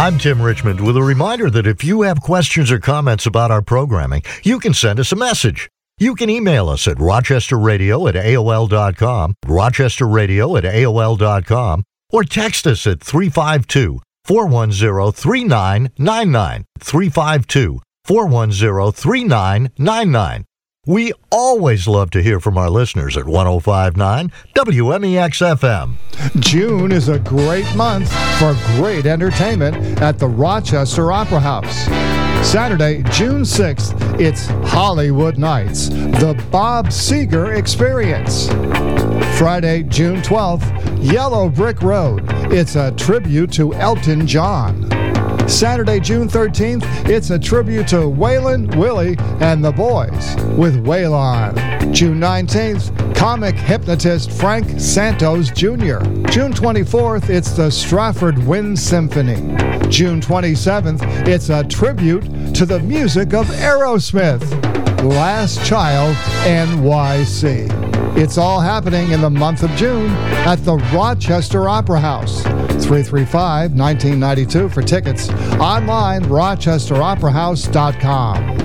I'm Tim Richmond with a reminder that if you have questions or comments about our programming, you can send us a message. You can email us at rochesterradio@aol.com, rochesterradio@aol.com, or text us at 352-410-3999, 352-410-3999. We always love to hear from our listeners at 105.9 WMEX-FM. June is a great month for great entertainment at the Rochester Opera House. Saturday, June 6th, it's Hollywood Nights, the Bob Seger Experience. Friday, June 12th, Yellow Brick Road. It's a tribute to Elton John. Saturday, June 13th, it's a tribute to Waylon, Willie, and the Boys with Waylon. June 19th, comic hypnotist Frank Santos Jr. June 24th, it's the Stratford Wind Symphony. June 27th, it's a tribute to the music of Aerosmith. Last Child NYC. It's all happening in the month of June at the Rochester Opera House. 335-1992 for tickets. Online, rochesteroperahouse.com.